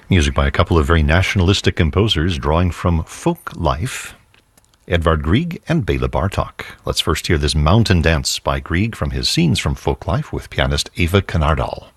Music by a couple of very nationalistic composers drawing from folk life, Edvard Grieg and Bela Bartok. Let's first hear this Mountain Dance by Grieg from his Scenes from Folk Life with pianist Eva Canardal.